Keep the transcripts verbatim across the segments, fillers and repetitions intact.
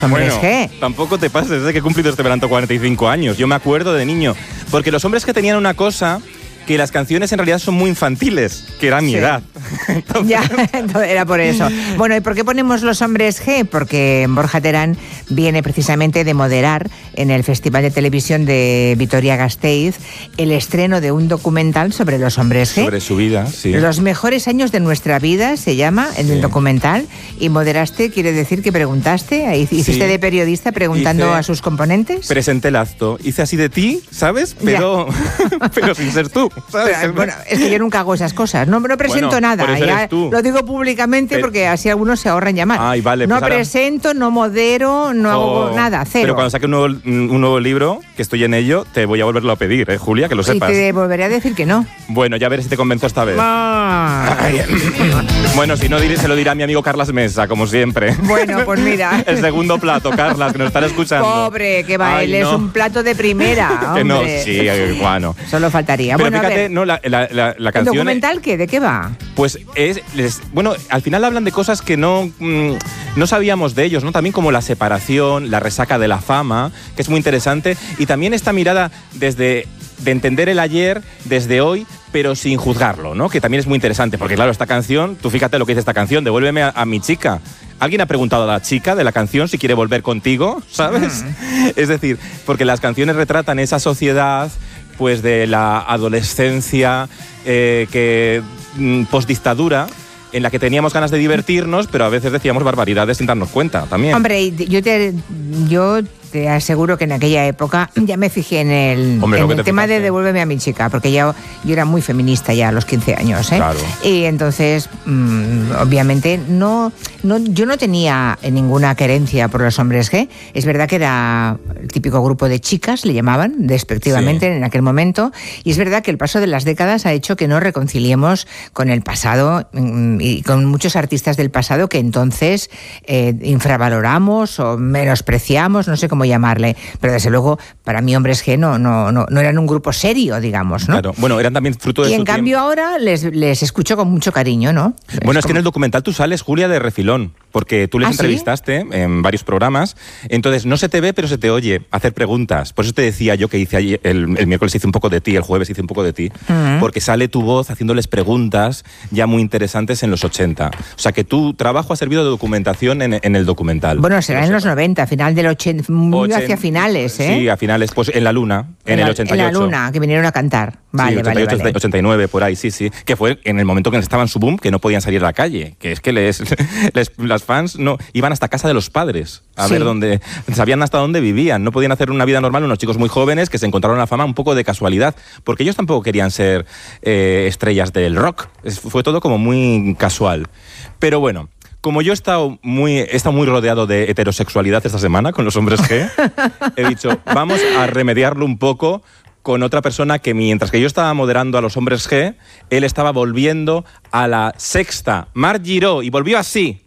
Hombres bueno, G. Tampoco te pases, desde que he cumplido este verano cuarenta y cinco años. Yo me acuerdo de niño. Porque los hombres que tenían una cosa, que las canciones en realidad son muy infantiles, que era mi Sí. edad. Entonces... Ya, era por eso. Bueno, ¿y por qué ponemos los hombres G? Porque Borja Terán viene precisamente de moderar en el Festival de Televisión de Vitoria-Gasteiz el estreno de un documental sobre los hombres G. Sobre su vida, sí. Los mejores años de nuestra vida se llama en Sí. el documental. Y moderaste, quiere decir que preguntaste, hiciste Sí. de periodista preguntando Hice- a sus componentes. Presenté el acto. Hice así de ti, ¿sabes? Pero, pero sin ser tú, ¿sabes? Pero, bueno, es que yo nunca hago esas cosas. No, no presento Bueno, nada. por eso Ya eres tú. lo digo públicamente Pero- porque así algunos se ahorran llamar. Ay, vale, no pues ahora- presento, no modero, no hago Oh, nada, cero. Pero cuando saque un nuevo, un nuevo libro, que estoy en ello, te voy a volverlo a pedir, ¿eh, Julia? Que lo y sepas. te volveré a decir que no. Bueno, ya veré si te convenzo esta vez. Ah. Ay, bueno, si no, diré- se lo dirá a mi amigo Carlas Mesa, como siempre. Bueno, pues mira. El segundo plato, Carlas, que nos están escuchando. Pobre, que va, Ay, él es no. un plato de primera. Que no, hombre. sí, eh, bueno. Solo faltaría. Pero bueno, a fíjate, ver, no, la, la, la, la ¿el canción... documental qué? ¿De qué va? Pues es, les- bueno, al final hablan de cosas que no, mm, no sabíamos de ellos, ¿no? También como la separación, la resaca de la fama, que es muy interesante, y también esta mirada desde de entender el ayer desde hoy, pero sin juzgarlo, ¿no? Que también es muy interesante, porque claro, esta canción, tú fíjate lo que dice esta canción, devuélveme a, a mi chica. ¿Alguien ha preguntado a la chica de la canción si quiere volver contigo? ¿Sabes? Mm. Es decir, porque las canciones retratan esa sociedad, pues de la adolescencia eh, que mm, postdictadura, en la que teníamos ganas de divertirnos, pero a veces decíamos barbaridades sin darnos cuenta también. Hombre, y yo te, yo te aseguro que en aquella época ya me fijé en el, Hombre, en lo que el te tema fijaste. de devuélveme a mi chica, porque ya, yo era muy feminista ya a los quince años, ¿eh? Claro. Y entonces, mmm, obviamente, no, no, yo no tenía ninguna querencia por los hombres G. Es verdad que era el típico grupo de chicas, le llamaban, despectivamente, Sí. en aquel momento. Y es verdad que el paso de las décadas ha hecho que nos reconciliemos con el pasado mmm, y con muchos artistas del pasado que entonces eh, infravaloramos o menospreciamos, no sé cómo llamarle, pero desde luego para mí hombres G no, no, no, no eran un grupo serio, digamos, ¿no? Claro, bueno, eran también fruto de Y su en cambio tiempo. ahora les, les escucho con mucho cariño, ¿no? Bueno, es, como- que en el documental tú sales, Julia, de refilón, porque tú les ¿Ah, sí? entrevistaste en varios programas, entonces no se te ve, pero se te oye hacer preguntas. Por eso te decía yo que hice ayer, el, el miércoles hice un poco de ti, el jueves hice un poco de ti, Mm. porque sale tu voz haciéndoles preguntas ya muy interesantes en los ochenta. O sea, que tu trabajo ha servido de documentación en, en el documental. Bueno, será Que en lo los sepas. noventa, final del ochenta, muy Ochen- hacia finales, ¿eh? Sí, a finales, pues en la luna, en, la, el ochenta y ocho. En la luna, que vinieron a cantar. Vale, Sí, ochenta y ocho, vale, vale. ochenta y nueve, por ahí, sí, sí. Que fue en el momento que estaban en su boom, que no podían salir a la calle. Que es que les, les- las fans no iban hasta casa de los padres a Sí. ver dónde. Sabían hasta dónde vivían. No podían hacer una vida normal unos chicos muy jóvenes que se encontraron la fama un poco de casualidad. Porque ellos tampoco querían ser eh, estrellas del rock. Es- fue todo como muy casual. Pero bueno. Como yo he estado muy, he estado muy rodeado de heterosexualidad esta semana con los hombres G, he dicho, vamos a remediarlo un poco con otra persona que mientras que yo estaba moderando a los hombres G, él estaba volviendo a la sexta. Marc Giró, y volvió así.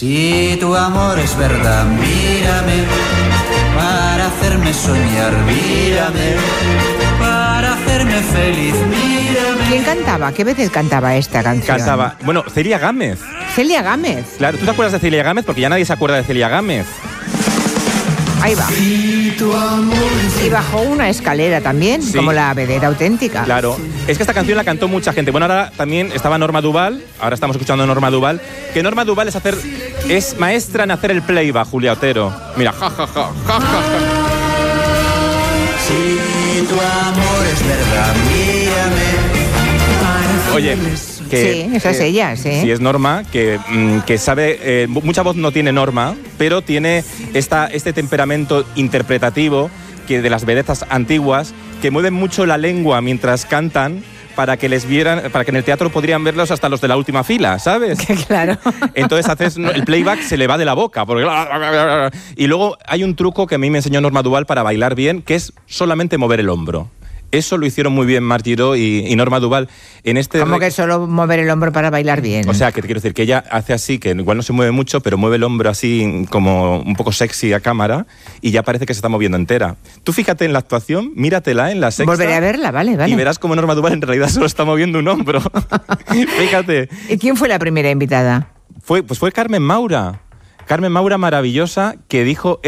Si tu amor es verdad, mírame, para hacerme soñar, mírame, para hacerme feliz, mírame. ¿Quién cantaba? ¿Qué veces cantaba esta canción? Cantaba, bueno, Celia Gámez. Celia Gámez. Claro, ¿tú te acuerdas de Celia Gámez? Porque ya nadie se acuerda de Celia Gámez. Ahí va. Y bajó una escalera también, Sí. como la vedette auténtica. Claro, es que esta canción la cantó mucha gente. Bueno, ahora también estaba Norma Duval, ahora estamos escuchando a Norma Duval, que Norma Duval es hacer es maestra en hacer el playback, Julia Otero. Mira, ja, ja, ja, ja, ja, ja. Si tu amor es verdad, mírame. Oye, que, Sí, esa es eh, ella, sí. Sí, es Norma, que, mm, que sabe, eh, mucha voz no tiene Norma, pero tiene esta, este temperamento interpretativo que de las vedetas antiguas, que mueven mucho la lengua mientras cantan, para que les vieran, para que en el teatro podrían verlos hasta los de la última fila, ¿sabes? Claro. Entonces haces, el playback se le va de la boca. Porque... Y luego hay un truco que a mí me enseñó Norma Duval para bailar bien, que es solamente mover el hombro. Eso lo hicieron muy bien Marc Giró y, y Norma Duval en este. Como que solo mover el hombro para bailar bien. O sea, que te quiero decir que ella hace así, que igual no se mueve mucho, pero mueve el hombro así como un poco sexy a cámara y ya parece que se está moviendo entera. Tú fíjate en la actuación, míratela en la sexta. Volveré a verla, vale, vale. Y verás cómo Norma Duval en realidad solo está moviendo un hombro. Fíjate. ¿Y quién fue la primera invitada? Fue, pues fue Carmen Maura. Carmen Maura maravillosa que dijo...